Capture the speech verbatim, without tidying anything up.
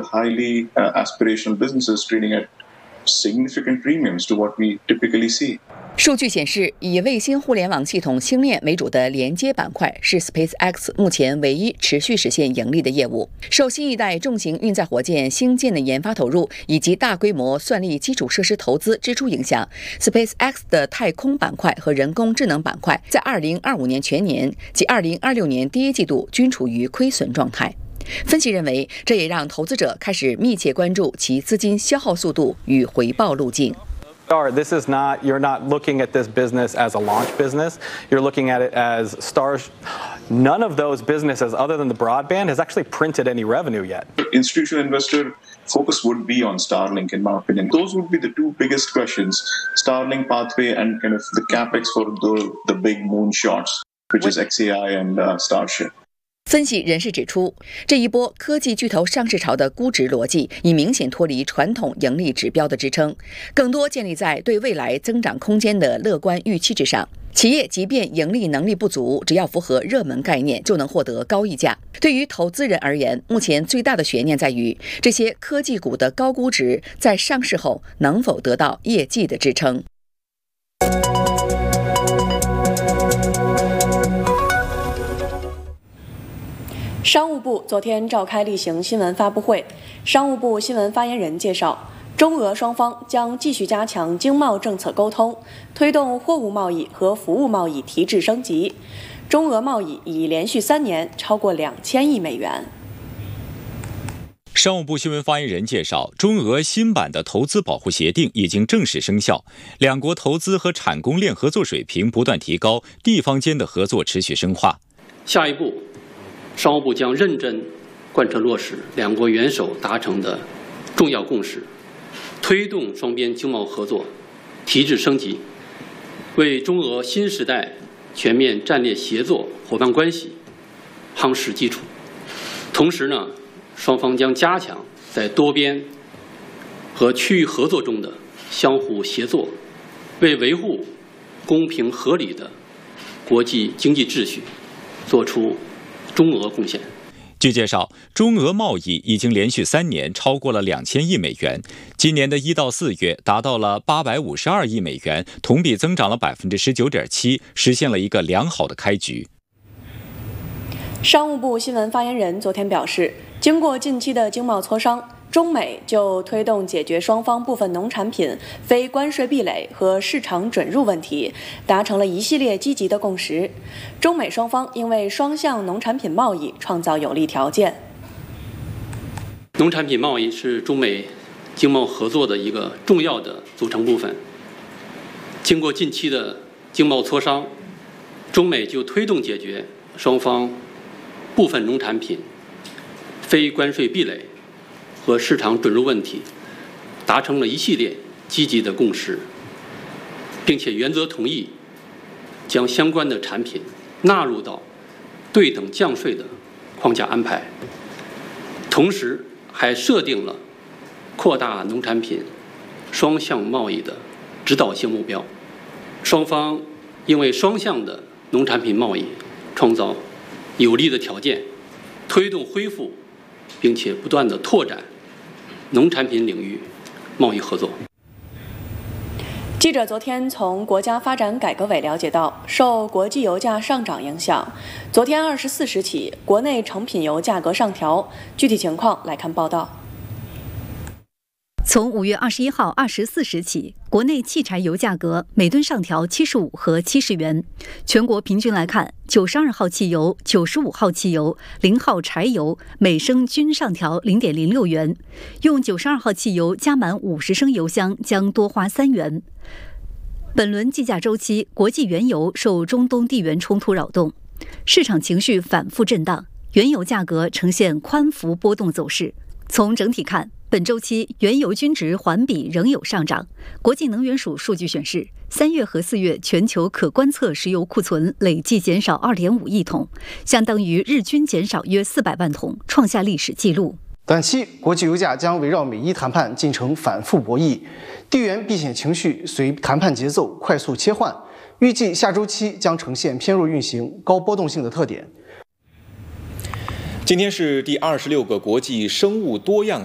highly uh, aspirational businesses trading at significant premiums to what we typically see. 数据显示，以卫星互联网系统星链为主的连接板块是 SpaceX 目前唯一持续实现盈利的业务。受新一代重型运载火箭星舰的研发投入以及大规模算力基础设施投资支出影响 ，SpaceX 的太空板块和人工智能板块在二零二五年全年及二零二六年第一季度均处于亏损状态。分析认为，这也让投资者开始密切关注其资金消耗速度与回报路径。 This is not, you're not looking at this business as a launch business. You're looking at it as stars. None of those businesses, other than the broadband, has actually printed any revenue yet. Institutional investor focus would be on Starlink, in my opinion. Those would be the two biggest questions: Starlink pathway and kind of the capex for the the big moonshots, which is X A I and uh, Starship. 分析人士指出，这一波科技巨头上市潮的估值逻辑已明显脱离传统盈利指标的支撑，更多建立在对未来增长空间的乐观预期之上。企业即便盈利能力不足，只要符合热门概念，就能获得高溢价。对于投资人而言，目前最大的悬念在于这些科技股的高估值在上市后能否得到业绩的支撑。 商务部昨天召开例行新闻发布会，商务部新闻发言人介绍，中俄双方将继续加强经贸政策沟通，推动货物贸易和服务贸易提质升级。中俄贸易已连续三年超过两千亿美元。 商务部新闻发言人介绍，中俄新版的投资保护协定已经正式生效，两国投资和产供链合作水平不断提高，地方间的合作持续深化。 下一步，商务部将认真贯彻落实两国元首达成的重要共识，推动双边经贸合作提质升级，为中俄新时代全面战略协作伙伴关系夯实基础。同时呢，双方将加强在多边和区域合作中的相互协作，为维护公平合理的国际经济秩序做出中俄贡献。 据介绍，中俄贸易已经连续三年超过了两千亿美元，今年的一到四月达到了八百五十二亿美元，同比增长了百分之十九点七，实现了一个良好的开局。 商务部新闻发言人昨天表示，经过近期的经贸磋商，中美就推动解决双方部分农产品非关税壁垒和市场准入问题，达成了一系列积极的共识。中美双方应为双向农产品贸易创造有利条件。 农产品贸易是中美经贸合作的一个重要的组成部分。经过近期的经贸磋商，中美就推动解决双方部分农产品非关税壁垒和市场准入问题达成了一系列积极的共识，并且原则同意将相关的产品纳入到对等降税的框架安排，同时还设定了扩大农产品双向贸易的指导性目标。双方应为双向的农产品贸易创造有利的条件，推动恢复并且不断地拓展农产品领域贸易合作。 记者昨天从国家发展改革委了解到，受国际油价上涨影响，昨天二十四时起，国内成品油价格上调。具体情况来看报道。 从五月二十一号二十四时起，国内汽柴油价格每吨上调七十五和七十元。全国平均来看，九十二号汽油、九十五号汽油、零号柴油每升均上调零点零六元。用九十二号汽油加满五十升油箱将多花三元。本轮计价周期，国际原油受中东地缘冲突扰动，市场情绪反复震荡，原油价格呈现宽幅波动走势。从整体看，本周期原油均值环比仍有上涨。国际能源署数据显示，三月和四月全球可观测石油库存累计减少 二点五亿桶，相当于日均减少约四百万桶，创下历史纪录。 短期国际油价将围绕美伊谈判进程反复博弈，地缘避险情绪随谈判节奏快速切换，预计下周期将呈现偏弱运行、高波动性的特点。 今天是第二十六个国际生物多样